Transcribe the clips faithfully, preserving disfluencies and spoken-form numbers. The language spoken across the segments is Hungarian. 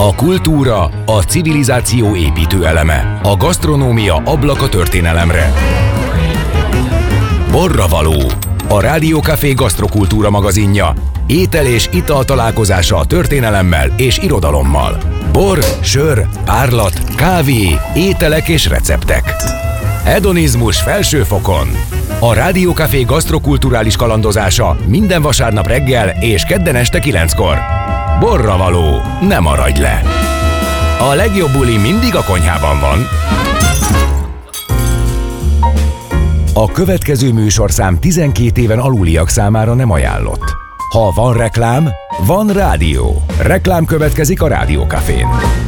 A kultúra, a civilizáció építő eleme. A gasztronómia ablak a történelemre. Borravaló, a Rádiókafé gasztrokultúra magazinja. Étel és ital találkozása a történelemmel és irodalommal. Bor, sör, párlat, kávé, ételek és receptek. Hedonizmus felső fokon. A Rádiókafé gasztrokulturális kalandozása minden vasárnap reggel és kedden este kilenckor. Borravaló, ne maradj le! A legjobb buli mindig a konyhában van. A következő műsorszám tizenkét éven aluliak számára nem ajánlott. Ha van reklám, van rádió. Reklám következik a Rádiókafén.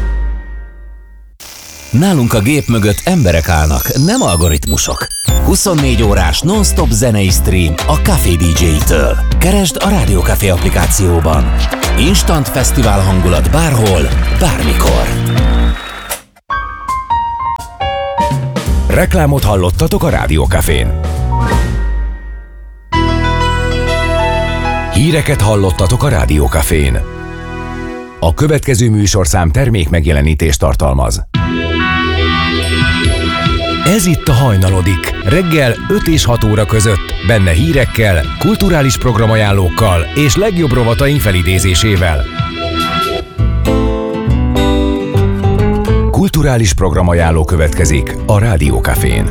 Nálunk a gép mögött emberek állnak, nem algoritmusok. huszonnégy órás non-stop zenei stream a Café dé dzsé-től. Keresd a Rádiókafé applikációban. Instant fesztivál hangulat bárhol, bármikor. Reklámot hallottatok a Rádiókafén. Híreket hallottatok a Rádiókafén. A következő műsorszám termék megjelenítést tartalmaz. Ez itt a Hajnalodik, reggel öt és hat óra között, benne hírekkel, kulturális programajánlókkal és legjobb rovataink felidézésével. Kulturális programajánló következik a Rádiókafén.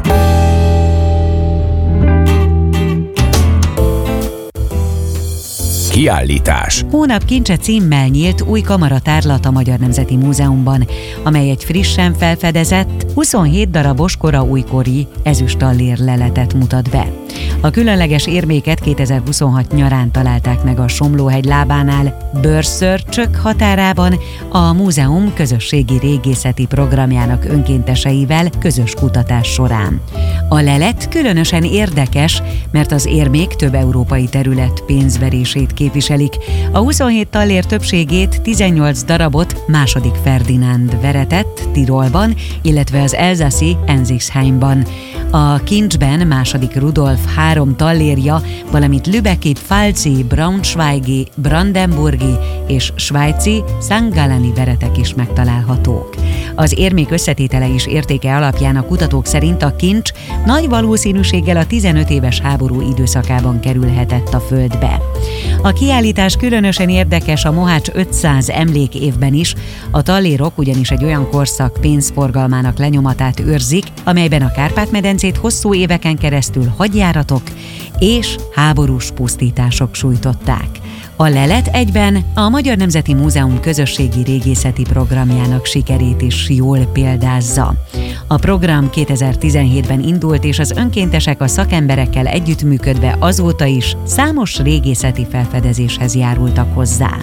Kiállítás. Hónap kincse címmel nyílt új kamaratárlat a Magyar Nemzeti Múzeumban, amely egy frissen felfedezett, huszonhét darabos kora újkori ezüstallér leletet mutat be. A különleges érméket kétezer-huszonhat nyarán találták meg a Somlóhegy lábánál, Bőrszörcsök határában a múzeum közösségi régészeti programjának önkénteseivel közös kutatás során. A lelet különösen érdekes, mert az érmék több európai terület pénzverését képviselik. A huszonhét tallér többségét, tizennyolc darabot második Ferdinánd veretett Tirolban, illetve az elzaszi Enzixheimban. A kincsben második Rudolf három tallérja, valamint lübecki, pfalzi, braunschweigi, brandenburgi és svájci Sankt Galleni veretek is megtalálhatók. Az érmék összetétele és értéke alapján a kutatók szerint a kincs nagy valószínűséggel a tizenöt éves háború időszakában kerülhetett a földbe. A kiállítás különösen érdekes a Mohács ötszáz emlékévben is, a tallérok ugyanis egy olyan korszak pénzforgalmának lenyomatát őrzik, amelyben a Kárpát-medencét hosszú éveken keresztül hadjáratok és háborús pusztítások sújtották. A lelet egyben a Magyar Nemzeti Múzeum közösségi régészeti programjának sikerét is jól példázza. A program kétezer-tizenhétben indult, és az önkéntesek a szakemberekkel együttműködve azóta is számos régészeti felfedezéshez járultak hozzá.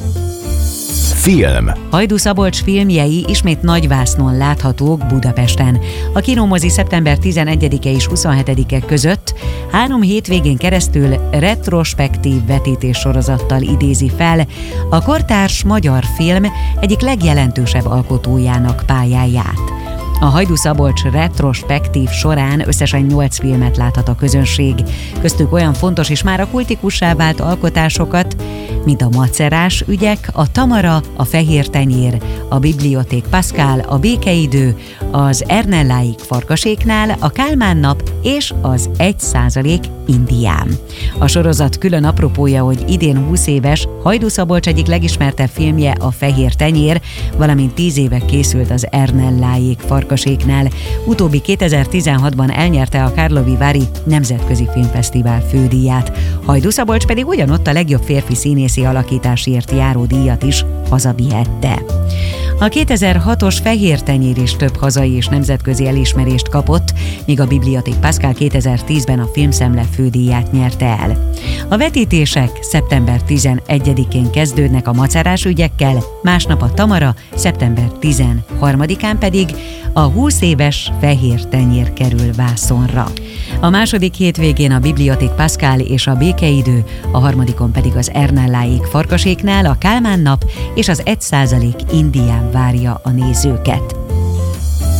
Film. Hajdú Szabolcs filmjei ismét nagyvásznon láthatók Budapesten. A Kinomozi szeptember tizenegyedike és huszonhetedike között három hétvégén keresztül retrospektív vetítés sorozattal idézi fel a kortárs magyar film egyik legjelentősebb alkotójának pályáját. A Hajdú Szabolcs retrospektív során összesen nyolc filmet láthat a közönség, köztük olyan fontos és már a kultikussá vált alkotásokat, mint a Macerás ügyek, a Tamara, a Fehér tenyér, a Biblioték Pascal, a Békeidő, az Ernelláik Farkaséknál, a Kálmán nap és az egy százalék Indián. A sorozat külön apropója, hogy idén húsz éves Hajdú Szabolcs egyik legismertebb filmje a Fehér tenyér, valamint tíz éve készült az Ernelláik Farkaséknál. Utóbbi kétezer-tizenhatban elnyerte a Karlovy Vary Nemzetközi Filmfesztivál fődíját. Hajdú Szabolcs pedig ugyanott a legjobb férfi színészi alakításért járó díjat is hazavihette. A kétezer-hatos Fehér tenyér is több hazai és nemzetközi elismerést kapott, míg a Biblioték Pascal kétezer-tízben a Filmszemle fődíját nyerte el. A vetítések szeptember tizenegyedikén kezdődnek a Macerás ügyekkel, másnap a Tamara, szeptember tizenharmadikán pedig a húsz éves Fehér tenyér kerül vászonra. A második hétvégén a Biblioték Pascal és a Békeidő, a harmadikon pedig az Ernelláik Farkaséknál a Kálmán nap és az egy százalék Indián várja a nézőket.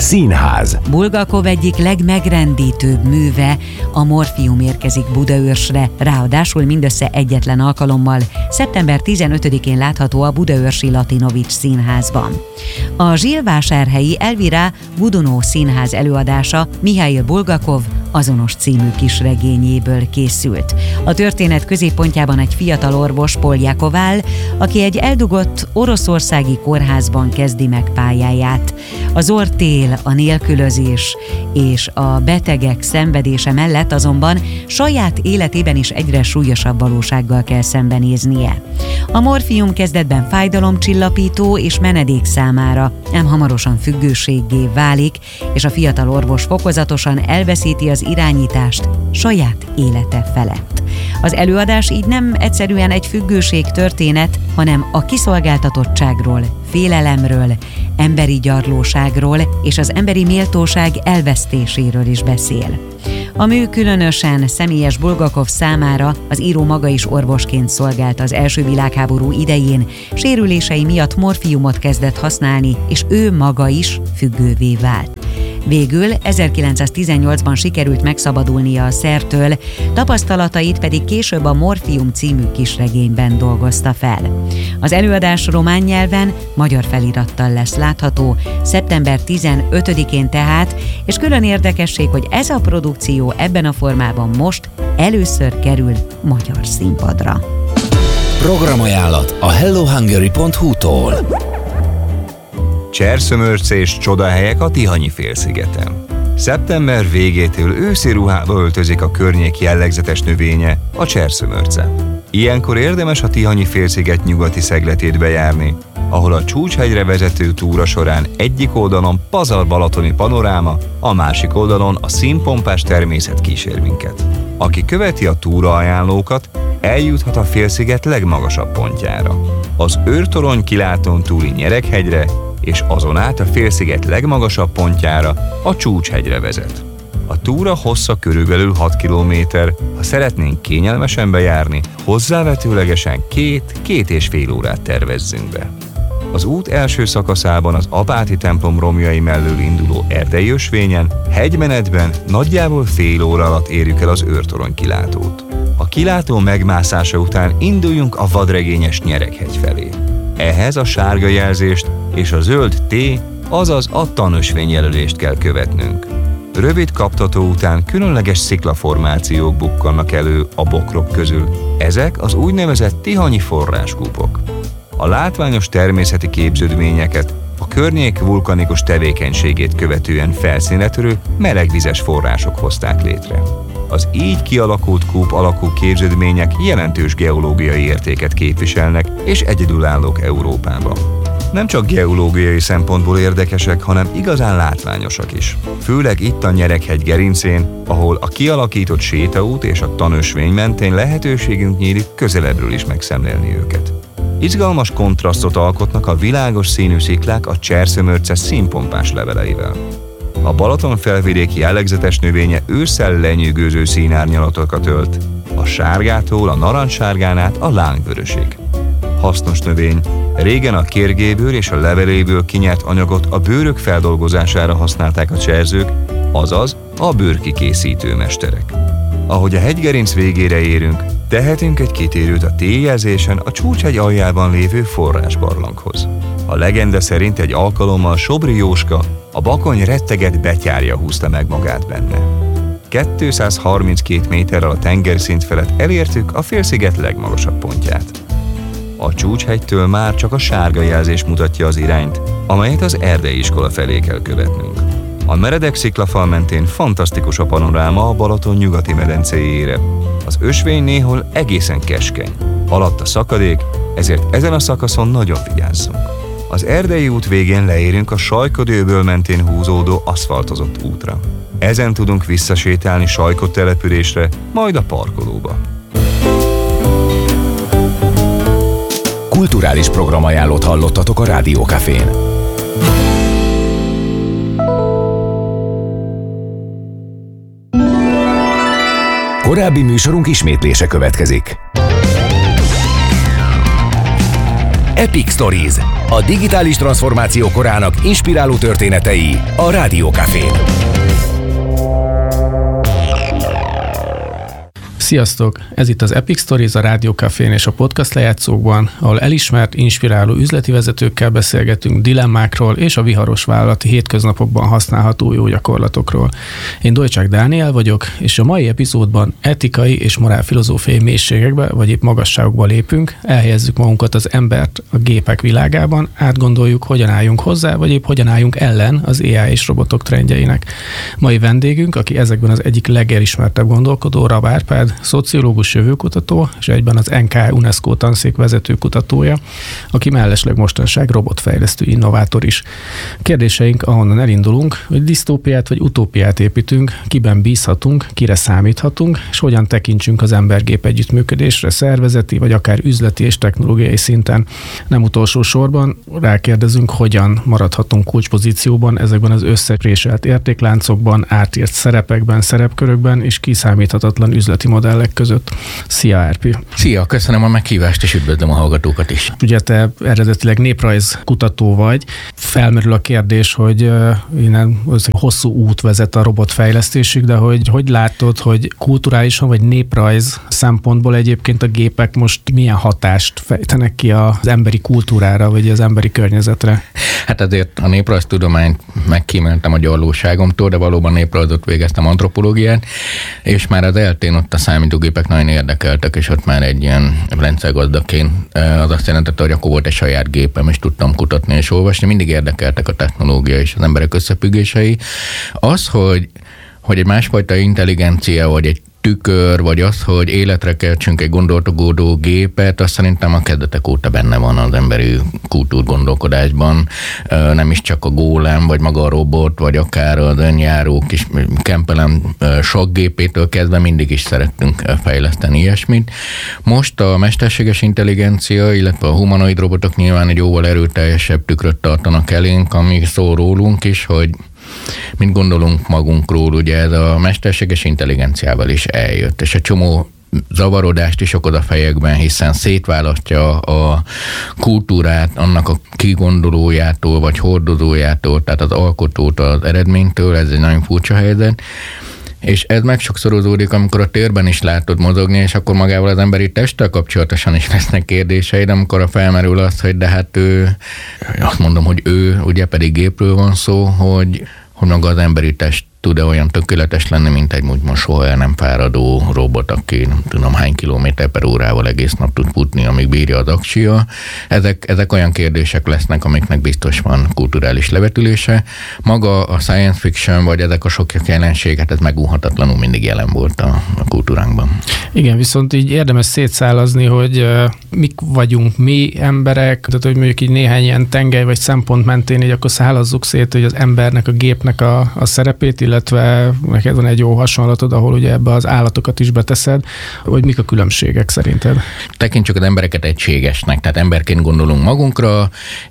Színház. Bulgakov egyik legmegrendítőbb műve, a Morfium érkezik Budaörsre, ráadásul mindössze egyetlen alkalommal, szeptember tizenötödikén látható a Budaörsi Latinovics Színházban. A zsilvásárhelyi Elvira Godunov Színház előadása Mihail Bulgakov azonos című kisregényéből készült. A történet középpontjában egy fiatal orvos, Poljakov áll, aki egy eldugott oroszországi kórházban kezdi meg pályáját. Az orrtél, a nélkülözés és a betegek szenvedése mellett azonban saját életében is egyre súlyosabb valósággal kell szembenéznie. A morfium kezdetben fájdalomcsillapító és menedék számára, ám hamarosan függőséggé válik, és a fiatal orvos fokozatosan elveszíti az irányítást saját élete felett. Az előadás így nem egyszerűen egy függőség történet, hanem a kiszolgáltatottságról, félelemről, emberi gyarlóságról és az emberi méltóság elvesztéséről is beszél. A mű különösen személyes Bulgakov számára, az író maga is orvosként szolgált az első világháború idején, sérülései miatt morfiumot kezdett használni, és ő maga is függővé vált. Végül ezerkilencszáztizennyolcban sikerült megszabadulnia a szertől, tapasztalatait pedig később a Morfium című kisregényben dolgozta fel. Az előadás román nyelven, magyar felirattal lesz látható, szeptember tizenötödikén tehát, és külön érdekesség, hogy ez a produkció ebben a formában most először kerül magyar színpadra. Programajánlat a hello hungary pont hu-tól. Cserszömörcés csodahelyek a Tihanyi félszigeten. Szeptember végétől őszi ruhába öltözik a környék jellegzetes növénye, a cserszömörce. Ilyenkor érdemes a Tihanyi félsziget nyugati szegletét bejárni, ahol a Csúcshegyre vezető túra során egyik oldalon pazar-balatoni panoráma, a másik oldalon a színpompás természet kísér minket. Aki követi a túra ajánlókat, eljuthat a félsziget legmagasabb pontjára, az Őrtorony kilátón túli Nyerekhegyre, és azon át a félsziget legmagasabb pontjára, a Csúcshegyre vezet. A túra hossza körülbelül hat kilométer, ha szeretnénk kényelmesen bejárni, hozzávetőlegesen két-két és fél órát tervezzünk be. Az út első szakaszában az Apáti templom romjai mellől induló erdei ösvényen, hegymenetben nagyjából fél óra alatt érjük el az Őrtorony kilátót. A kilátó megmászása után induljunk a vadregényes Nyerekhegy felé. Ehhez a sárga jelzést és a zöld T, azaz a tanösvény jelölést kell követnünk. Rövid kaptató után különleges sziklaformációk bukkannak elő a bokrok közül. Ezek az úgynevezett tihanyi forráskúpok. A látványos természeti képződményeket a környék vulkanikus tevékenységét követően felszínre törő melegvizes források hozták létre. Az így kialakult kúp alakú képződmények jelentős geológiai értéket képviselnek és egyedülállók Európában. Nem csak geológiai szempontból érdekesek, hanem igazán látványosak is. Főleg itt a Nyerekhegy gerincén, ahol a kialakított sétaút és a tanösvény mentén lehetőségünk nyílik közelebbről is megszemlélni őket. Izgalmas kontrasztot alkotnak a világos színű sziklák a cserszömörce színpompás leveleivel. A Balaton felvidéki jellegzetes növénye ősszel lenyűgöző színárnyalatokat ölt, a sárgától a narancssárgán át a lángvörösig. Hasznos növény, régen a kérgéből és a leveléből kinyert anyagot a bőrök feldolgozására használták a cserzők, azaz a bőrkikészítő mesterek. Ahogy a hegygerinc végére érünk, tehetünk egy kitérőt a T-jelzésen a Csúcshegy aljában lévő forrásbarlanghoz. A legenda szerint egy alkalommal Sobri Jóska, a bakony retteget betyárja húzta meg magát benne. kétszázharminckét méterrel a tengerszint felett elértük a félsziget legmagasabb pontját. A Csúcshegytől már csak a sárga jelzés mutatja az irányt, amelyet az erdei iskola felé kell követnünk. A meredek sziklafal mentén fantasztikus a panoráma a Balaton nyugati medencéjére. Az ösvény néhol egészen keskeny, alatt a szakadék, ezért ezen a szakaszon nagyon vigyázzunk. Az erdei út végén leérünk a Sajkod-öböl mentén húzódó aszfaltozott útra. Ezen tudunk visszasétálni Sajkod településre, majd a parkolóba. Kulturális programajánlót hallottatok a Rádió Cafén. Korábbi műsorunk ismétlése következik. Epic Stories. A digitális transformáció korának inspiráló történetei a Rádió Cafén. Sziasztok! Ez itt az Epic Stories a Rádió Cafén és a podcast lejátszókban, ahol elismert, inspiráló üzleti vezetőkkel beszélgetünk dilemmákról és a viharos vállalati hétköznapokban használható jó gyakorlatokról. Én Dojcsák Dániel vagyok, és a mai epizódban etikai és morálfilozófiai mélységekbe, vagy épp magasságokba lépünk, elhelyezzük magunkat az embert a gépek világában, átgondoljuk, hogyan álljunk hozzá, vagy épp hogyan álljunk ellen az á i és robotok trendjeinek. Mai vendégünk, aki ezekben az egyik legelismertebb gondolkodó, Rab Árpád, szociológus, jövőkutató, és egyben az en ká UNESCO tanszék vezető kutatója, aki mellesleg mostanság robotfejlesztő innovátor is. Kérdéseink, ahonnan elindulunk, hogy disztópiát vagy utópiát építünk, kiben bízhatunk, kire számíthatunk, és hogyan tekintsünk az ember-gép együttműködésre szervezeti, vagy akár üzleti és technológiai szinten. Nem utolsó sorban rákérdezünk, hogyan maradhatunk kulcspozícióban ezekben az összepréselt értékláncokban, átírt szerepekben, szerepkörökben és kiszámíthatatlan üzleti modellek között. Szia, Árpi! Szia, köszönöm a meghívást, és üdvözlöm a hallgatókat is. Ugye te eredetileg néprajzkutató vagy. Felmerül a kérdés, hogy uh, innen hosszú út vezet a robotfejlesztésig, de hogy hogy látod, hogy kulturálisan vagy néprajz szempontból egyébként a gépek most milyen hatást fejtenek ki az emberi kultúrára, vagy az emberi környezetre? Hát azért a néprajztudományt megkíméltem a gyarlóságomtól, de valóban néprajzot végeztem, antropológiát, és már az eltén ott a számítógépek nagyon érdekeltek, és ott már egy ilyen rendszergazdaként az azt jelentette, hogy akkor volt egy saját gépem, és tudtam kutatni és olvasni. Mindig érdekeltek a technológia és az emberek összefüggései. Az, hogy, hogy egy másfajta intelligencia, vagy egy tükör, vagy az, hogy életre keltsünk egy gondolkodó gépet, azt szerintem a kezdetek óta benne van az emberi kultúrgondolkodásban. Nem is csak a gólem, vagy maga a robot, vagy akár az önjáró kis kempelem sakkgépétől kezdve mindig is szerettünk fejleszteni ilyesmit. Most a mesterséges intelligencia, illetve a humanoid robotok nyilván egy jóval erőteljesebb tükröt tartanak elénk, ami szól rólunk is, hogy mit gondolunk magunkról, ugye ez a mesterséges intelligenciával is eljött, és egy csomó zavarodást is okoz a fejekben, hiszen szétválasztja a kultúrát annak a kigondolójától, vagy hordozójától, tehát az alkotót az eredménytől, ez egy nagyon furcsa helyzet. És ez megsokszorozódik, amikor a térben is látod mozogni, és akkor magával az emberi testtel kapcsolatosan is lesznek kérdéseid, amikor a felmerül az, hogy de hát ő, azt mondom, hogy ő, ugye pedig gépről van szó, hogy, hogy maga az emberi test tud-e olyan tökéletes lenni, mint egy úgymond soha el nem fáradó robot, aki nem tudom hány kilométer per órával egész nap tud futni, amíg bírja az aksia. Ezek, ezek olyan kérdések lesznek, amiknek biztos van kulturális levetülése. Maga a science fiction, vagy ezek a sok jelenségek, ez megúhatatlanul mindig jelen volt a, a kultúránkban. Igen, viszont így érdemes szétszálazni, hogy uh, mik vagyunk mi emberek, tehát hogy mondjuk így néhány ilyen tengely vagy szempont mentén, így akkor szálazzuk szét, hogy az embernek, a gépnek a, a szerepét, illetve neked van egy jó hasonlatod, ahol ugye ebbe az állatokat is beteszed, hogy mik a különbségek szerinted? Tekintsük az embereket egységesnek, tehát emberként gondolunk magunkra,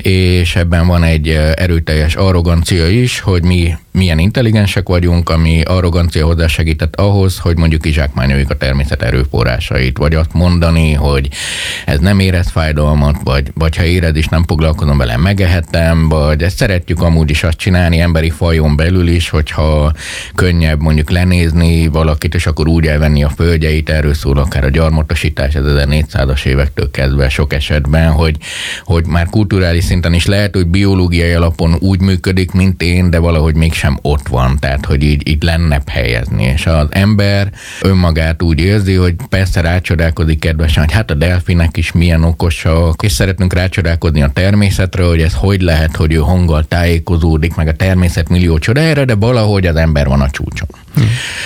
és ebben van egy erőteljes arrogancia is, hogy mi milyen intelligensek vagyunk, ami arrogancia hozzásegített ahhoz, hogy mondjuk kizsákmányoljuk a természet erőforrásait, vagy azt mondani, hogy ez nem érez fájdalmat, vagy, vagy ha érez is, nem foglalkozom vele, megehetem, vagy ezt szeretjük amúgy is azt csinálni emberi fajon belül is, hogyha könnyebb mondjuk lenézni valakit, és akkor úgy elvenni a földjeit, erről szól akár a gyarmatosítás az ezernégyszázas évektől kezdve sok esetben, hogy, hogy már kulturális szinten is lehet, hogy biológiai alapon úgy működik, mint én, de valahogy még sem ott van, tehát hogy így, így lennebb helyezni, és az ember önmagát úgy érzi, hogy persze rácsodálkozik kedvesen, hogy hát a delfinek is milyen okosak, és szeretünk rácsodálkozni a természetre, hogy ez hogy lehet, hogy ő hanggal tájékozódik, meg a természet millió csodájára, de valahogy az ember van a csúcson. Hmm.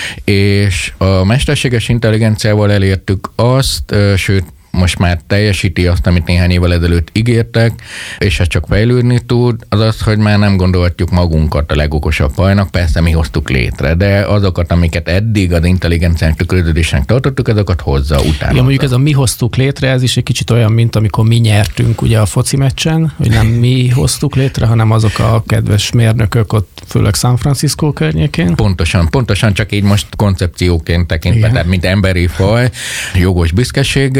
És a mesterséges intelligenciával elértük azt, sőt, most már teljesíti azt, amit néhány évvel ezelőtt ígértek, és ez csak fejlődni tud, az az, hogy már nem gondolhatjuk magunkat a legokosabb fajnak, persze mi hoztuk létre, de azokat, amiket eddig az intelligenciánk tükröződésnek tartottuk, azokat hozza utána. Igen, mondjuk ez a mi hoztuk létre, ez is egy kicsit olyan, mint amikor mi nyertünk ugye a foci meccsen, hogy nem mi hoztuk létre, hanem azok a kedves mérnökök ott, főleg San Francisco környékén. Pontosan, pontosan, csak így most koncepcióként tekintve, tehát mint emberi faj, jogos büszkeséggel, de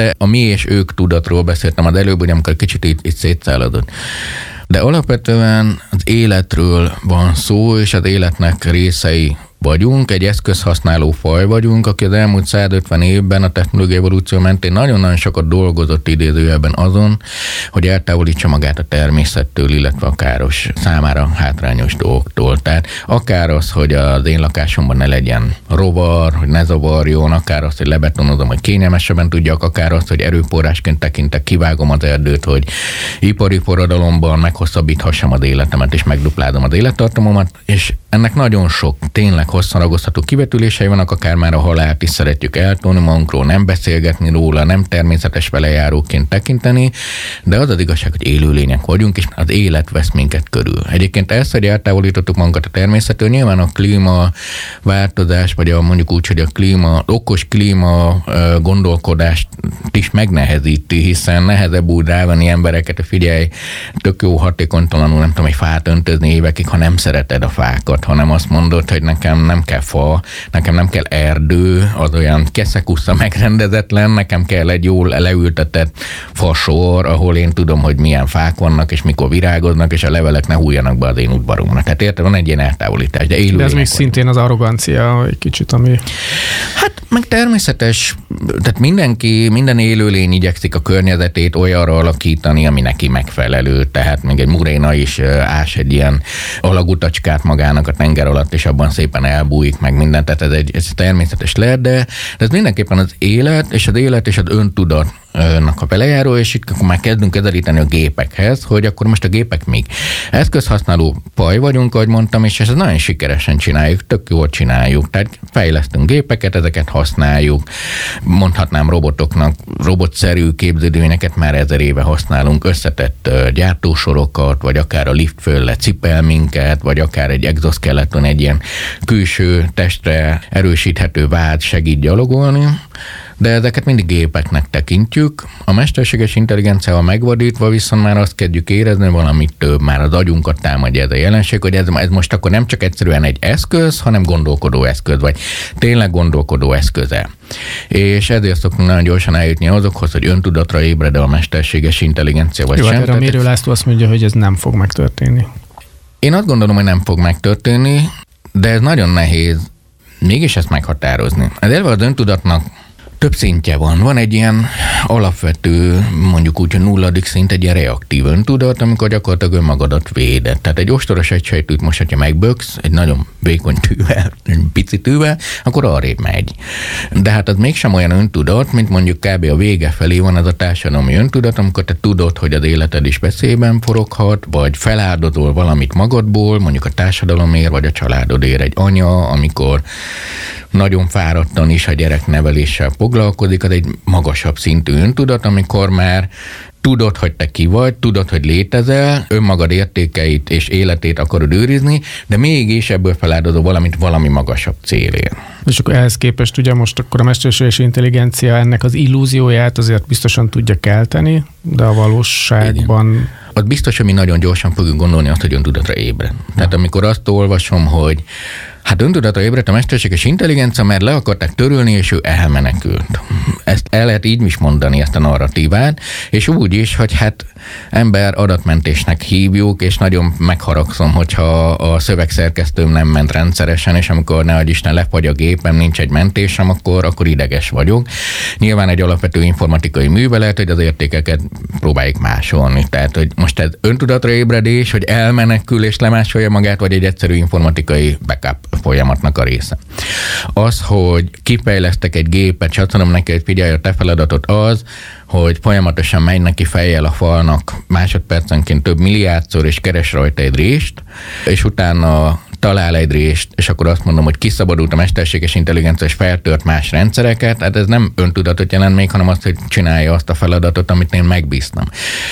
de a mi és ők tudatról beszéltem az előbb, hogy amikor kicsit itt, itt szétszállodott. De alapvetően az életről van szó, és az életnek részei vagyunk, egy eszközhasználó faj vagyunk, aki az elmúlt százötven évben a technológiai evolúció mentén nagyon-nagyon sokat dolgozott idézőjelben azon, hogy eltávolítsa magát a természettől, illetve a káros, számára hátrányos dolgoktól. Tehát akár az, hogy az én lakásomban ne legyen rovar, hogy ne zavarjon, akár az, hogy lebetonozom, hogy kényelmesebben tudjak, akár az, hogy erőforrásként tekintek, kivágom az erdőt, hogy ipari forradalomban meghosszabbíthassam az életemet, és megduplázom az élettartamomat, és ennek nagyon sok tényleg hosszan ragozható kivetülései vannak, akár már a halált is szeretjük eltolni magunkról, nem beszélgetni róla, nem természetes velejáróként tekinteni, de az az igazság, hogy élőlények vagyunk, és az élet vesz minket körül. Egyébként ezt, hogy eltávolítottuk magunkat a természettől, nyilván a klímaváltozás, vagy a, mondjuk úgy, hogy a klíma, okos klíma gondolkodást is megnehezíti, hiszen nehezebb úgy rávenni embereket, hogy figyelj, tök jó hatékonytalanul, nem tudom, egy fát öntözni évekig, ha nem szereted a fákat, hanem azt mondod, hogy nekem nem kell fa, nekem nem kell erdő, az olyan keszekusza megrendezetlen, nekem kell egy jól leültetett fasor, ahol én tudom, hogy milyen fák vannak, és mikor virágoznak, és a levelek ne hújjanak be az én udvaromra. Tehát érted, van egy ilyen eltávolítás, de élő. De ez még szintén az arrogancia, egy kicsit, ami... Hát meg természetes, tehát mindenki, minden élőlény igyekszik a környezetét olyanra alakítani, ami neki megfelelő. Tehát még egy muréna is ás egy ilyen alagutacskát magának a tenger alatt, és abban szépen elbújik meg mindent. Tehát ez egy ez természetes lehet, de, de ez mindenképpen az élet, és az élet és az öntudatnak a belejáró, és itt akkor már kezdünk közelíteni a gépekhez, hogy akkor most a gépek még eszközhasználó faj vagyunk, ahogy mondtam, és ezt nagyon sikeresen csináljuk, tök jól csináljuk. Tehát fejlesztünk gépeket, ezeket használjuk. Mondhatnám robotoknak, robotszerű képződményeket már ezer éve használunk, összetett gyártósorokat, vagy akár a lift föl lecipel minket, vagy akár egy exoskeleton, egy ilyen külső testre erősíthető vád segít gyalogolni, de ezeket mindig gépeknek tekintjük. A mesterséges intelligenciával megvadítva viszont már azt kezdjük érezni, hogy valamit több, már az agyunkat támadja ez a jelenség, hogy ez, ez most akkor nem csak egyszerűen egy eszköz, hanem gondolkodó eszköz, vagy tényleg gondolkodó eszköze. És ezért szoktunk nagyon gyorsan eljutni azokhoz, hogy öntudatra ébred a mesterséges intelligencia, vagy Jó, sem. Erre a Mérő László azt mondja, hogy ez nem fog megtörténni. Én azt gondolom, hogy nem fog megtörténni, de ez nagyon nehéz mégis ezt meghatározni. Az elve az öntudatnak több szintje van. Van egy ilyen alapvető, mondjuk úgy, hogy nulladik szint, egy ilyen reaktív öntudat, amikor gyakorlatilag önmagadat véded. Tehát egy ostoros egysejtűt most, hogyha megböksz, egy nagyon vékony tűvel, egy pici tűvel, akkor arrébb megy. De hát az mégsem olyan öntudat, mint mondjuk kb. A vége felé van az a társadalmi öntudat, amikor te tudod, hogy az életed is veszélyben foroghat, vagy feláldozol valamit magadból, mondjuk a társadalomért, vagy a családodért. Egy anya, amikor nagyon fáradtan is a gyerekneveléssel foglalkozik, az egy magasabb szintű öntudat, amikor már tudod, hogy te ki vagy, tudod, hogy létezel, önmagad értékeit és életét akarod őrizni, de mégis ebből feláldozol valamit valami magasabb célért. És akkor ehhez képest ugye most akkor a mesterséges intelligencia ennek az illúzióját azért biztosan tudja kelteni, de a valóságban... Igen. Az biztos, hogy mi nagyon gyorsan fogjuk gondolni azt, hogy öntudatra ébred. Tehát amikor azt olvasom, hogy hát öntudatra ébredt a mesterséges intelligencia, mert le akarták törölni, és ő elmenekült. Ezt el lehet így is mondani, ezt a narratívát, és úgy is, hogy hát ember adatmentésnek hívjuk, és nagyon megharagszom, hogyha a szövegszerkesztőm nem ment rendszeresen, és amikor nehogy Isten lefagy a gépem, nincs egy mentésem, akkor, akkor ideges vagyok. Nyilván egy alapvető informatikai művelet, hogy az értékeket próbáljuk másolni. Tehát, hogy most ez öntudatra ébredés, hogy elmenekül és lemásolja magát, vagy egy egyszerű informatikai backup folyamatnak a része. Az, hogy kifejlesztek egy gépet, és azt mondom neki, hogy figyelj, a te feladatod az, hogy folyamatosan megy neki fejjel a falnak másodpercenként több milliárdszor, és keres rajta egy rést, és utána talál egy rést, és akkor azt mondom, hogy kiszabadult a mesterséges intelligencia, és feltört más rendszereket, hát ez nem öntudatot jelent még, hanem azt, hogy csinálja azt a feladatot, amit én megbíztam.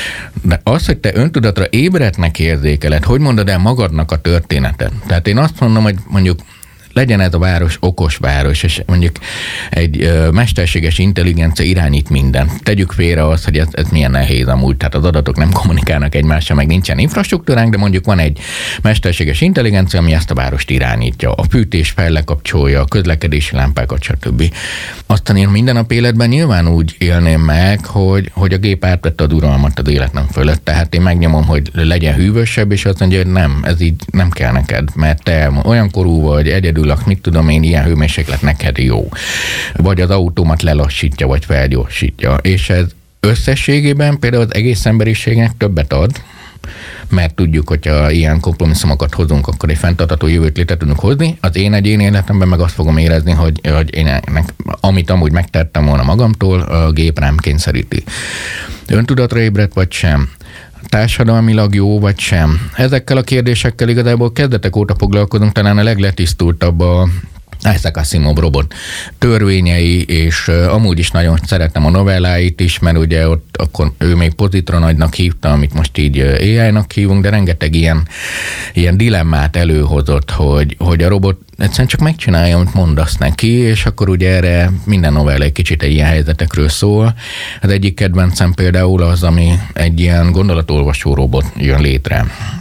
De az, hogy te öntudatra ébredtnek érzékeled, hogy mondod el magadnak a történetet? Tehát én azt mondom, hogy mondjuk legyen ez a város okos város, és mondjuk egy ö, mesterséges intelligencia irányít mindent. Tegyük félre azt, hogy ez, ez milyen nehéz amúgy, tehát az adatok nem kommunikálnak egymással, meg nincsen infrastruktúránk, de mondjuk van egy mesterséges intelligencia, ami ezt a várost irányítja. A fűtés fel lekapcsolja, a közlekedési lámpákat, stb. Aztán én minden nap életben nyilván úgy élném meg, hogy, hogy a gép átvette az uralmat az életem fölött. Tehát én megnyomom, hogy legyen hűvösebb, és azt mondja, hogy nem, ez így nem kell neked, mert te olyan korú vagy, egyedül laksz, mit tudom én, ilyen hőmérséklet neked jó. Vagy az autómat lelassítja, vagy felgyorsítja. És ez összességében például az egész emberiségnek többet ad, mert tudjuk, hogyha ilyen kompromisszumokat hozunk, akkor egy fenntartható jövőt létre tudunk hozni. Az én egyéni életemben meg azt fogom érezni, hogy, hogy én ennek, amit amúgy megtettem volna magamtól, a gép rám kényszeríti. Öntudatra ébredt vagy sem? Társadalmilag jó vagy sem? Ezekkel a kérdésekkel igazából kezdetek óta foglalkozunk, talán a legletisztultabb a Isaac Asimov robot törvényei, és uh, amúgy is nagyon szeretem a novelláit is, mert ugye ott akkor ő még pozitronagynak hívta, amit most így uh, á í-nak hívunk, de rengeteg ilyen, ilyen dilemmát előhozott, hogy, hogy a robot egyszerűen csak megcsinálja, amit mondasz neki, és akkor ugye erre minden novella egy kicsit egy ilyen helyzetekről szól. Az egyik kedvencem például az, ami egy ilyen gondolatolvasó robot jön létre.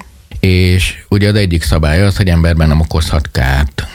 És ugye az egyik szabály az, hogy emberben nem okozhat kárt.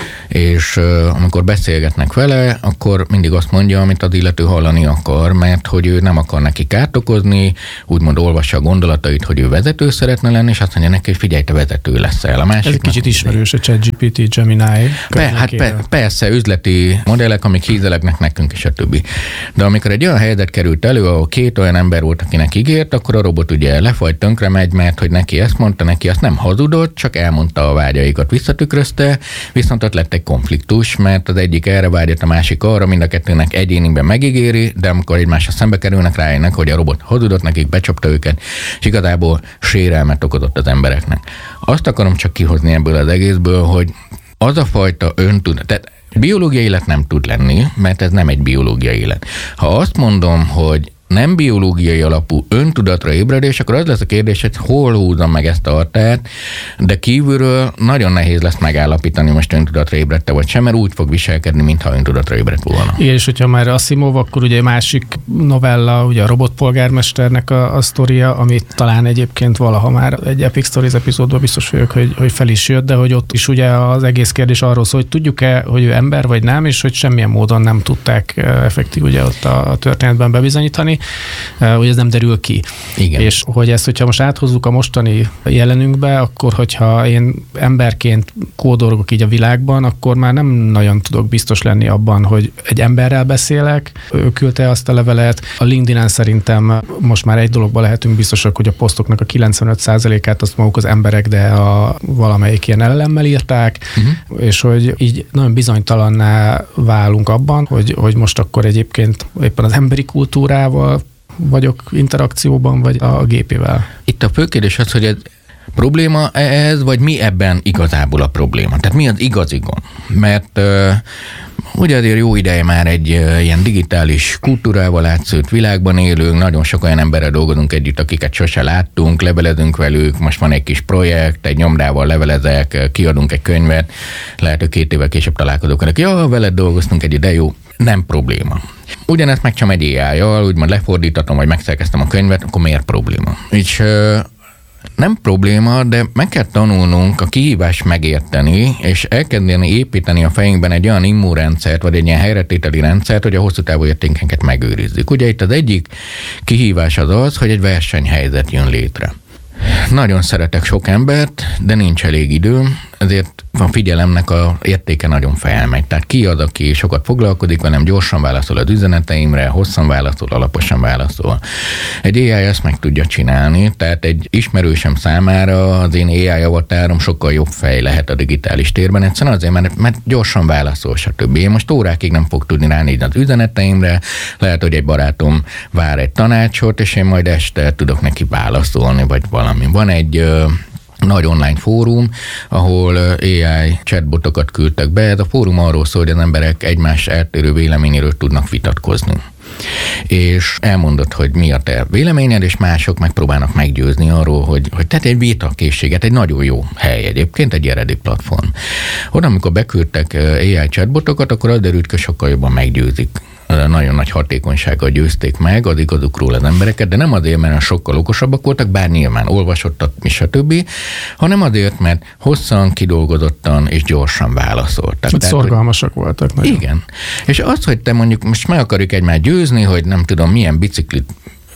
És uh, amikor beszélgetnek vele, akkor mindig azt mondja, amit az illető hallani akar, mert hogy ő nem akar neki kárt okozni, úgymond olvassa a gondolatait, hogy ő vezető szeretne lenni, és azt mondja neki, hogy figyelj, te vezető leszel. A másik ez kicsit ismerős a ChatGPT, Gemini. Be, hát pe, persze, üzleti modellek, amik hízelegnek nekünk, és a többi. De amikor egy olyan helyzet került elő, ahol két olyan ember volt, akinek ígért, akkor a robot ugye lefagy, tönkre megy, mert hogy neki ezt mondta, neki azt nem hazudott, csak elmondta a vágyaikat, visszatükrözte, viszont ott lett egy konfliktus, mert az egyik erre vágyott, a másik arra, mind a kettőnek egyéniben megígéri, de amikor egymásra szembe kerülnek, rájönnek, hogy a robot hazudott nekik, becsapta őket, és igazából sérelmet okozott az embereknek. Azt akarom csak kihozni ebből az egészből, hogy az a fajta öntudat, tehát biológiai élet nem tud lenni, mert ez nem egy biológiai élet. Ha azt mondom, hogy nem biológiai alapú öntudatra ébredés, akkor az lesz a kérdés, hogy hol húzom meg ezt a határt, de kívülről nagyon nehéz lesz megállapítani, most öntudatra ébredte vagy sem, mert úgy fog viselkedni, mintha öntudatra ébredt volna. Igen, és hogyha már Asimov, akkor ugye másik novella, ugye a robotpolgármesternek a, a sztoria, amit talán egyébként valaha már egy Epic Stories epizódban biztos vagyok, hogy, hogy fel is jött, de hogy ott is ugye az egész kérdés arról szól, hogy tudjuk-e, hogy ő ember vagy nem, és hogy semmilyen módon nem tudták effektív ugye ott a történetben bebizonyítani, hogy ez nem derül ki. Igen. És hogy ezt, hogyha most áthozzuk a mostani jelenünkbe, akkor hogyha én emberként kódolgok így a világban, akkor már nem nagyon tudok biztos lenni abban, hogy egy emberrel beszélek, ő küldte azt a levelet. A LinkedIn-en szerintem most már egy dologban lehetünk biztosak, hogy a posztoknak a kilencvenöt százalékát azt maguk az emberek, de a valamelyik ilyen ellenemmel írták, uh-huh. és hogy így nagyon bizonytalanná válunk abban, hogy, hogy most akkor egyébként éppen az emberi kultúrával vagyok interakcióban, vagy a gépével. Itt a fő kérdés az, hogy ez probléma ez, vagy mi ebben igazából a probléma? Tehát mi az igazi gond? Mert uh, ugye azért jó ideje már egy uh, ilyen digitális kultúrával átszőtt világban élünk, nagyon sok olyan emberrel dolgozunk együtt, akiket sose láttunk, levelezünk velük, most van egy kis projekt, egy nyomdával levelezek, kiadunk egy könyvet, lehet, hogy két évvel később találkozok velük, ja, veled dolgoztunk együtt, de jó, nem probléma. Ugyanezt megcsinálom egy á í-jal, úgymond lefordítatom, vagy megszerkeztem a könyvet, akkor miért probléma? És uh, nem probléma, de meg kell tanulnunk a kihívást megérteni, és elkezdeni építeni a fejünkben egy olyan immunrendszert, vagy egy ilyen helyretételi rendszert, hogy a hosszú távú értékeinket megőrizzük. Ugye itt az egyik kihívás az az, hogy egy versenyhelyzet jön létre. Nagyon szeretek sok embert, de nincs elég időm, ezért a figyelemnek a értéke nagyon felmegy. Tehát ki az, aki sokat foglalkozik velem, gyorsan válaszol az üzeneteimre, hosszan válaszol, alaposan válaszol. Egy á í ezt meg tudja csinálni, tehát egy ismerősem számára az én á í avatárom sokkal jobb fej lehet a digitális térben, egyszerűen azért, mert, mert gyorsan válaszol, stb. Én most órákig nem fog tudni ránézni az üzeneteimre, lehet, hogy egy barátom vár egy tanácsot, és én majd este tudok neki válaszolni, vagy valami. Van egy nagy online fórum, ahol á í chatbotokat küldtek be. Ez a fórum arról szól, hogy az emberek egymás eltérő véleményéről tudnak vitatkozni. és elmondod, hogy mi a te véleményed, és mások megpróbálnak meggyőzni arról, hogy, hogy tehát egy vitakészséget, egy nagyon jó hely egyébként, egy eredeti platform. Oda, amikor beküldtek á i chatbotokat, akkor az derült, hogy sokkal jobban meggyőzik. Nagyon nagy hatékonysággal győzték meg az igazukról az embereket, de nem azért, mert sokkal okosabbak voltak, bár nyilván olvasottak, és a többi, hanem azért, mert hosszan, kidolgozottan és gyorsan válaszoltak. Tehát, szorgalmasak hogy... voltak. Nagyon. Igen. És az, hogy te mondjuk most meg akarjuk egymást győzni, hogy nem tudom, milyen biciklit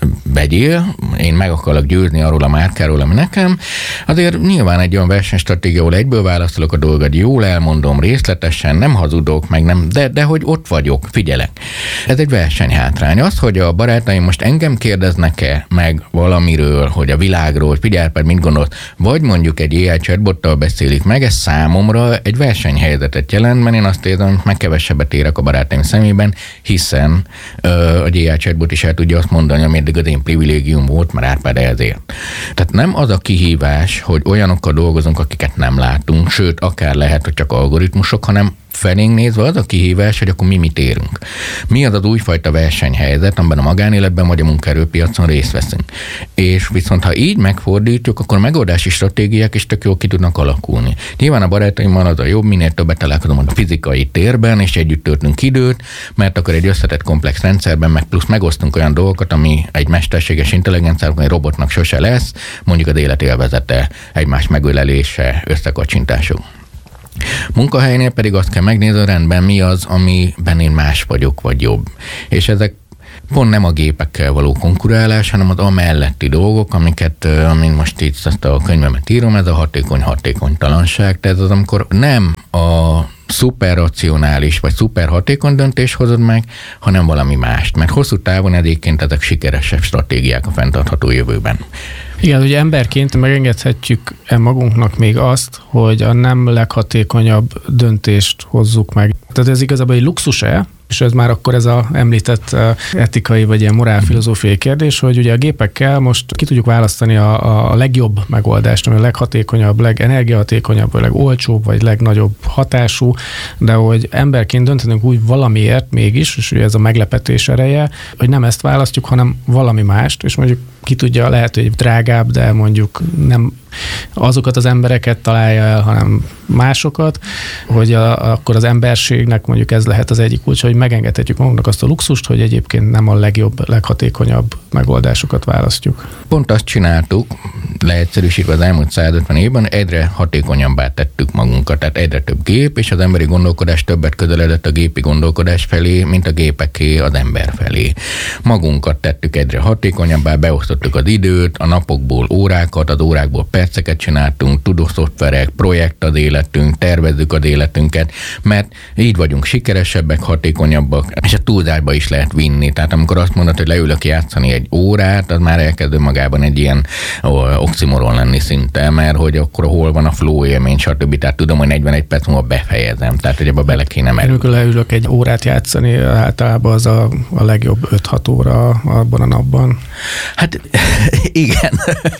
vegyél, én meg akarok győzni arról a márkáról, ami nekem, azért nyilván egy olyan versenystratégia, ahol egyből válaszolok a dolgot, jól elmondom részletesen, nem hazudok, meg nem, de, de hogy ott vagyok, figyelek. Ez egy versenyhátrány. Az, hogy a barátaim most engem kérdeznek-e meg valamiről, hogy a világról, hogy figyelj, mert mit gondolsz, vagy mondjuk egy á i chatbottal beszélik meg, ez számomra egy versenyhelyzetet jelent, mert én azt érzem, hogy meg kevesebbet érek a barátaim szemében, hiszen uh, egy á i chatbot is el tudja azt mondani, ami eddig az én privilégium volt, mert Árpád ezért. Tehát nem az a kihívás, hogy olyanokkal dolgozunk, akiket nem látunk, sőt, akár lehet, hogy csak algoritmusok, hanem felénk nézve az a kihívás, hogy akkor mi mit érünk. Mi az az újfajta versenyhelyzet, amiben a magánéletben vagy a munkaerőpiacon részt veszünk. És viszont ha így megfordítjuk, akkor a megoldási stratégiák is tök jól ki tudnak alakulni. Nyilván a barátaimmal az a jobb, minél többet találkozom a fizikai térben, és együtt töltünk időt, mert akkor egy összetett komplex rendszerben meg plusz megosztunk olyan dolgokat, ami egy mesterséges intelligenciának, egy robotnak sose lesz, mondjuk az élet élvezete, egymás megölelése, összekacsintások. Munkahelynél pedig azt kell megnézni, rendben mi az, amiben én más vagyok, vagy jobb. És ezek pont nem a gépekkel való konkurálás, hanem az amelletti dolgok, amiket, amin most így ezt a könyvemet írom, ez a hatékony-hatékonytalanság. Tehát az, amikor nem a szuperracionális vagy szuperhatékony döntés hozod meg, hanem valami mást. Mert hosszú távon egyébként ezek sikeresebb stratégiák a fenntartható jövőben. Igen, ugye emberként megengedhetjük-e magunknak még azt, hogy a nem leghatékonyabb döntést hozzuk meg. Tehát ez igazából egy luxus-e, és ez már akkor ez a említett etikai vagy ilyen morálfilozófiai kérdés, hogy ugye a gépekkel most ki tudjuk választani a, a legjobb megoldást, ami a leghatékonyabb, legenergiahatékonyabb, vagy legolcsóbb, vagy legnagyobb hatású, de hogy emberként döntenünk úgy valamiért mégis, és ugye ez a meglepetés ereje, hogy nem ezt választjuk, hanem valami mást, és mondjuk ki tudja, lehet, hogy drágább, de mondjuk nem azokat az embereket találja el, hanem másokat, hogy a, akkor az emberségnek mondjuk ez lehet az egyik kulcs, hogy megengedhetjük magunknak azt a luxust, hogy egyébként nem a legjobb, leghatékonyabb megoldásokat választjuk. Pont azt csináltuk, leegyszerűsítve az elmúlt száz ötven évben, egyre hatékonyabbá tettük magunkat, tehát egyre több gép, és az emberi gondolkodás többet közeledett a gépi gondolkodás felé, mint a gépeké az ember felé. Magunkat tettük egyre hatékonyabbá, beosztottuk az időt, a napokból órákat, az órákból perceket csináltunk, tudószoftverek, projekt az életünk, tervezzük az életünket, mert így vagyunk sikeresebbek, hatékonyabbak, és a túlzásba is lehet vinni. Tehát amikor azt mondod, hogy leülök játszani egy órát, az már elkezdő magában egy ilyen oximoron lenni szinte, mert hogy akkor hol van a flow élmény, stb. Tehát tudom, hogy negyvenegy perc múlva befejezem, tehát hogy ebbe bele kéne menni. Amikor leülök egy órát játszani, általában az a, a legjobb öt-hat óra abban a napban. Hát igen,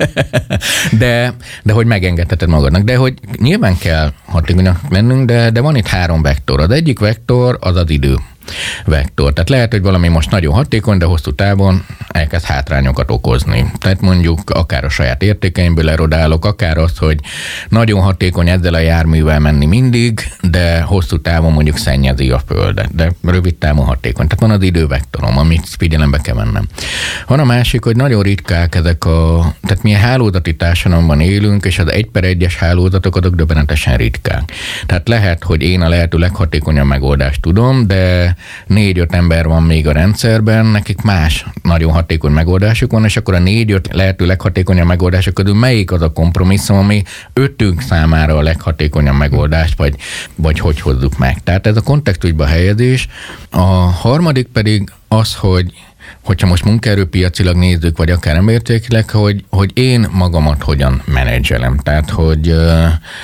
de, de hogy megengedheted magadnak, de hogy nyilván kell hatékonyak lennünk, de, de van itt három vektor. Az egyik vektor az az idő vektor. Tehát lehet, hogy valami most nagyon hatékony, de hosszú távon elkezd hátrányokat okozni. Tehát mondjuk akár a saját értékeimből erodálok, akár az, hogy nagyon hatékony ezzel a járművel menni mindig, de hosszú távon mondjuk szennyezi a földet, de rövid távon hatékony. Tehát van az idővektorom, amit figyelembe kell vennem. Van a másik, hogy nagyon ritkák ezek a, tehát milyen hálózati társadalomban élünk, és az egy per egyes hálózatok azok döbbenetesen ritkák. Tehát lehet, hogy én a lehető leghatékonyabb megoldást tudom, de négy-öt ember van még a rendszerben, nekik más nagyon hatékony megoldásuk van, és akkor a négy-öt lehető leghatékonyabb megoldások közül melyik az a kompromisszum, ami ötünk számára a leghatékonyabb megoldás, vagy, vagy hogy hozzuk meg. Tehát ez a kontextusba helyezés. A harmadik pedig az, hogy hogyha most munkaerőpiacilag nézzük, vagy akár emberértékileg, hogy, hogy én magamat hogyan menedzselem. Tehát, hogy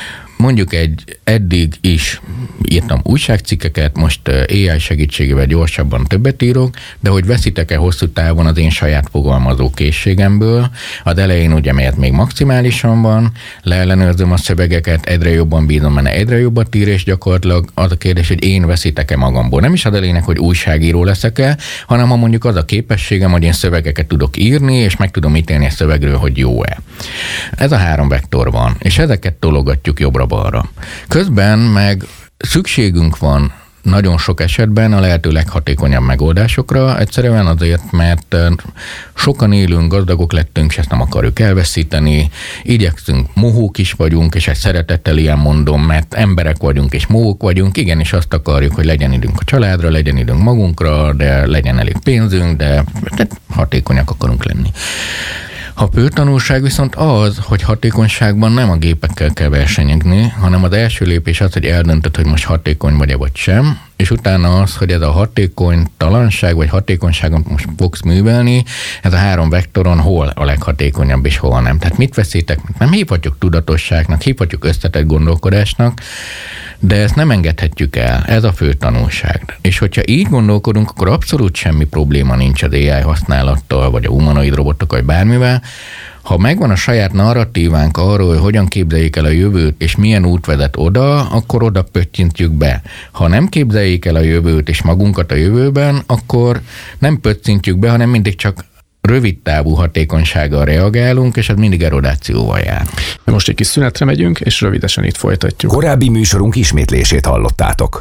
mondjuk egy eddig is írtam újságcikkeket, most á i segítségével gyorsabban többet írok, de hogy veszitek-e hosszú távon az én saját fogalmazó készségemből, az elején ugye, melyet még maximálisan van, leellenőrzöm a szövegeket, egyre jobban bízom benne, egyre jobbat ír, és gyakorlatilag az a kérdés, hogy én veszítek-e magamból. Nem is az a lényeg, hogy újságíró leszek-e, hanem ha mondjuk az a képességem, hogy én szövegeket tudok írni, és meg tudom ítélni a szövegről, hogy jó-e. Ez a három vektor van, és ezeket tologatjuk jobbra-balra. Közben meg szükségünk van nagyon sok esetben a lehető leghatékonyabb megoldásokra, egyszerűen azért, mert sokan élünk, gazdagok lettünk, és ezt nem akarjuk elveszíteni, igyekszünk, mohók is vagyunk, és ezt szeretettel ilyen mondom, mert emberek vagyunk, és mohók vagyunk, igenis azt akarjuk, hogy legyen időnk a családra, legyen időnk magunkra, de legyen elég pénzünk, de hatékonyak akarunk lenni. A fő tanulság viszont az, hogy hatékonyságban nem a gépekkel kell versenyezni, hanem az első lépés az, hogy eldöntöd, hogy most hatékony vagy-e vagy sem, és utána az, hogy ez a hatékonytalanság vagy hatékonyságon most fogsz művelni, ez a három vektoron hol a leghatékonyabb és hol nem. Tehát mit veszítek? Nem hívhatjuk tudatosságnak, hívhatjuk összetett gondolkodásnak, de ezt nem engedhetjük el. Ez a fő tanulság. És hogyha így gondolkodunk, akkor abszolút semmi probléma nincs az á i használattal, vagy a humanoid robotokkal, vagy bármivel. Ha megvan a saját narratívánk arról, hogy hogyan képzeljék el a jövőt, és milyen út vezet oda, akkor oda pöttyintjük be. Ha nem képzeljék el a jövőt, és magunkat a jövőben, akkor nem pöttyintjük be, hanem mindig csak rövid távú hatékonysággal reagálunk, és az mindig erodációval jár. Most egy kis szünetre megyünk, és rövidesen itt folytatjuk. Korábbi műsorunk ismétlését hallottátok.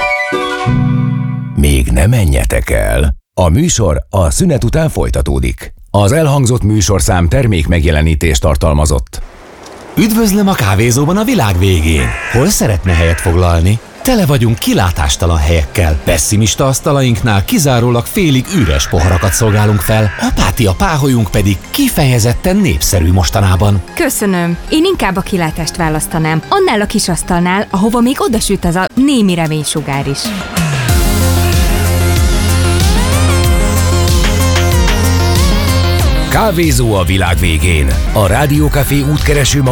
Még ne menjetek el! A műsor a szünet után folytatódik. Az elhangzott műsorszám termék megjelenítést tartalmazott. Üdvözlöm a kávézóban a világ végén. Hol szeretne helyet foglalni? Tele vagyunk kilátástalan helyekkel. Pessimista asztalainknál kizárólag félig üres poharakat szolgálunk fel, apátia páholyunk pedig kifejezetten népszerű mostanában. Köszönöm. Én inkább a kilátást választanám. Annál a kis asztalnál, ahova még odasüt az a némi reménysugár is. Kávézó a világ végén. A Rádió Café útkereső